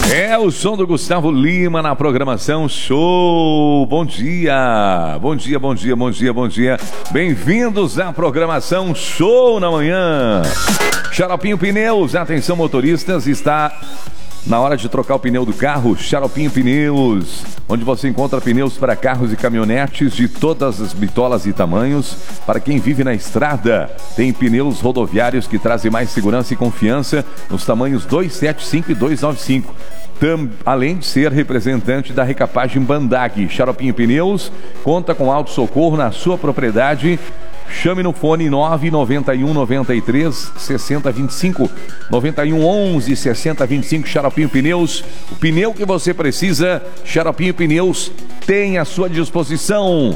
É o som do Gustavo Lima na programação Show. Bom dia, bom dia, bom dia, bom dia, bom dia. Bem-vindos à programação Show na manhã. Xaropinho Pneus, atenção motoristas, está na hora de trocar o pneu do carro. Xaropinho Pneus, onde você encontra pneus para carros e caminhonetes de todas as bitolas e tamanhos. Para quem vive na estrada, tem pneus rodoviários que trazem mais segurança e confiança nos tamanhos 275 e 295. Além de ser representante da recapagem Bandag, Xaropinho Pneus conta com auto-socorro na sua propriedade. Chame no fone 991 93 60 25, 91 11 60 25. Xaropinho Pneus, o pneu que você precisa, Xaropinho Pneus tem à sua disposição.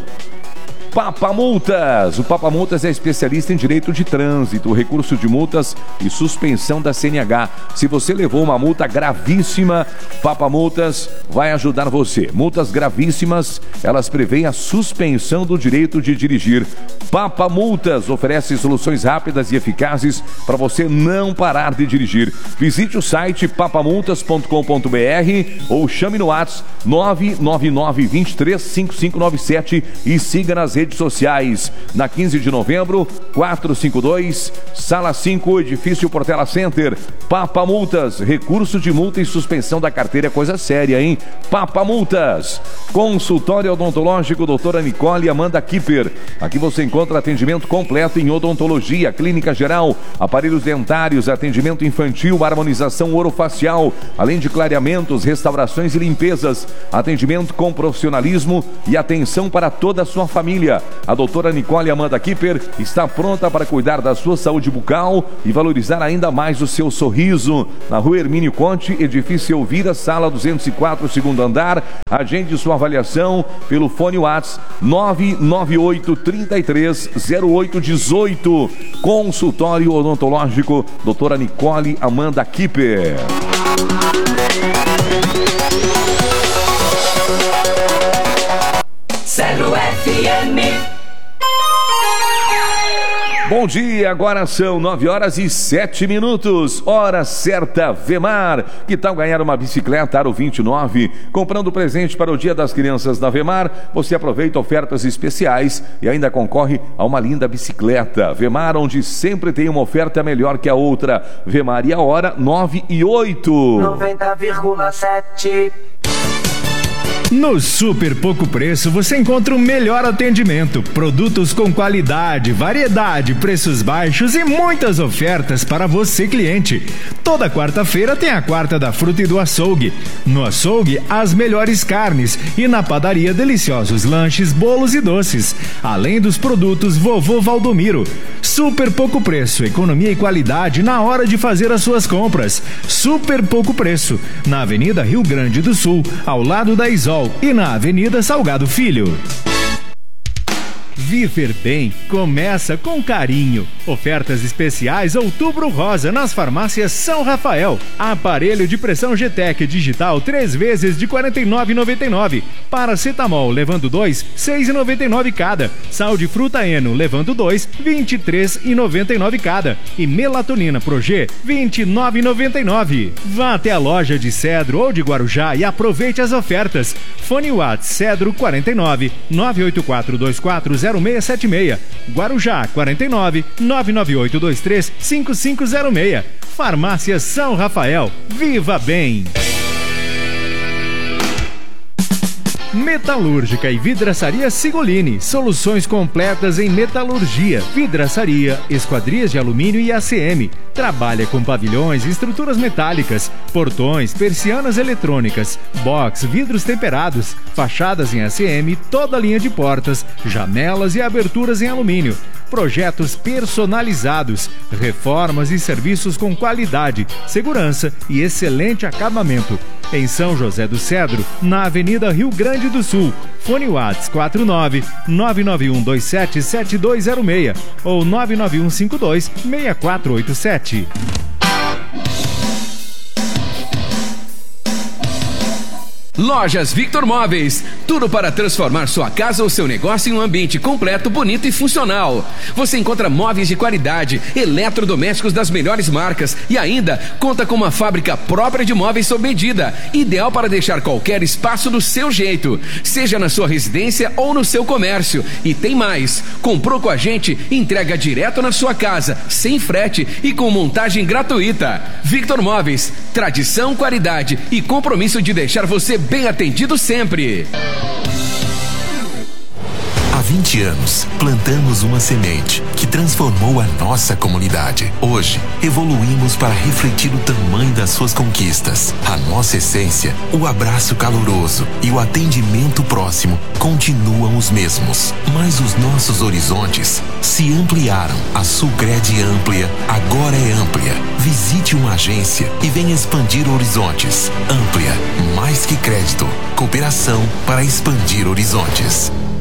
Papa Multas. O Papa Multas é especialista em direito de trânsito, recurso de multas e suspensão da CNH. Se você levou uma multa gravíssima, Papa Multas vai ajudar você. Multas gravíssimas, elas prevêem a suspensão do direito de dirigir. Papa Multas oferece soluções rápidas e eficazes para você não parar de dirigir. Visite o site papamultas.com.br ou chame no WhatsApp 999 23 5597 e siga nas redes sociais. Na 15 de novembro, 452, Sala 5, Edifício Portela Center. Papa Multas, recurso de multa e suspensão da carteira é coisa séria, hein? Papa Multas. Consultório odontológico doutora Nicole Amanda Kipper. Aqui você encontra atendimento completo em odontologia, clínica geral, aparelhos dentários, atendimento infantil, harmonização orofacial, além de clareamentos, restaurações e limpezas, atendimento com profissionalismo e atenção para toda a sua família. A doutora Nicole Amanda Kipper está pronta para cuidar da sua saúde bucal e valorizar ainda mais o seu sorriso. Na Rua Hermínio Conte, edifício Elvira, sala 204, segundo andar. Agende sua avaliação pelo fone WhatsApp 998 33 0818. Consultório odontológico doutora Nicole Amanda Kipper. Zero FM. Bom dia, agora são 9h07. Hora certa, Vemar. Que tal ganhar uma bicicleta Aro 29? Comprando presente para o Dia das Crianças da Vemar, você aproveita ofertas especiais e ainda concorre a uma linda bicicleta. Vemar, onde sempre tem uma oferta melhor que a outra. Vemar, e a hora 9h08. 90,7. No Super Pouco Preço você encontra o melhor atendimento, produtos com qualidade, variedade, preços baixos e muitas ofertas para você, cliente. Toda quarta-feira tem a quarta da fruta e do açougue. No açougue, as melhores carnes e na padaria, deliciosos lanches, bolos e doces. Além dos produtos Vovô Valdomiro. Super Pouco Preço, economia e qualidade na hora de fazer as suas compras. Super Pouco Preço, na Avenida Rio Grande do Sul, ao lado da Isol, e na Avenida Salgado Filho. Viver Bem começa com carinho. Ofertas especiais Outubro Rosa nas farmácias São Rafael. Aparelho de pressão GTEC digital 3 vezes de R$ 49,99. Paracetamol levando 2, R$ 6,99 cada. Sal de fruta Eno levando 2, R$ 23,99 cada. E melatonina Progê, R$ 29,99. Vá até a loja de Cedro ou de Guarujá e aproveite as ofertas. Fone WhatsApp Cedro 49 98424 0676. Guarujá 49 99823 5506. Farmácia São Rafael. Viva Bem! Metalúrgica e Vidraçaria Sigolini. Soluções completas em metalurgia, vidraçaria, esquadrias de alumínio e ACM. Trabalha com pavilhões e estruturas metálicas, portões, persianas eletrônicas, box, vidros temperados, fachadas em ACM, toda a linha de portas, janelas e aberturas em alumínio. Projetos personalizados, reformas e serviços com qualidade, segurança e excelente acabamento. Em São José do Cedro, na Avenida Rio Grande do Sul. Fone WhatsApp 49 99127 7206 ou 99152 6487. Lojas Victor Móveis, tudo para transformar sua casa ou seu negócio em um ambiente completo, bonito e funcional. Você encontra móveis de qualidade, eletrodomésticos das melhores marcas e ainda conta com uma fábrica própria de móveis sob medida, ideal para deixar qualquer espaço do seu jeito, seja na sua residência ou no seu comércio. E tem mais, comprou com a gente, entrega direto na sua casa, sem frete e com montagem gratuita. Victor Móveis, tradição, qualidade e compromisso de deixar você bem atendido sempre. Há 20 anos, plantamos uma semente que transformou a nossa comunidade. Hoje, evoluímos para refletir o tamanho das suas conquistas. A nossa essência, o abraço caloroso e o atendimento próximo continuam os mesmos. Mas os nossos horizontes se ampliaram. A Sulcred Amplia agora é amplia. Visite uma agência e venha expandir horizontes. Amplia, mais que crédito. Cooperação para expandir horizontes.